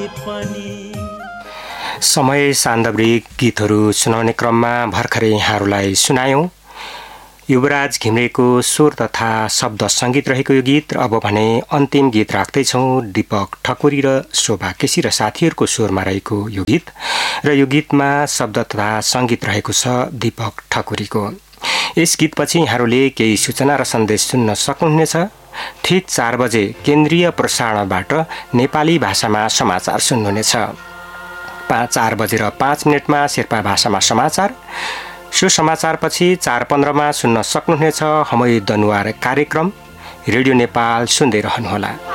समय सान्दर्भिक गीतहरू सुनाउने क्रममा भर्खरै यहाँहरूलाई सुनायौं। युवराज घिमिरेको स्वर तथा शब्द सङ्गीत रहेको यो गीत। अब भने अन्तिम गीत राख्दैछौँ दीपक ठकुरी र शोभा केसी र साथीहरूको स्वरमा रहेको यो गीत र यो गीतमा शब्द तथा सङ्गीत रहेको छ दीपक ठकुरीको। यस गीतपछि यहाँहरूले केही सूचना र सन्देश सुन्न सक्नुहुनेछ। ठीक 4 बजे केन्द्रीय प्रसारणबाट नेपाली भाषामा समाचार सुन्नुहुनेछ। 4 बजेर 5 मिनटमा शेर्पा भाषामा समाचार। सो समाचारपछि 4:15 सुन्न सक्नुहुनेछ हमै दनुवार कार्यक्रम। रेडियो नेपाल सुन्दै रहनुहोला।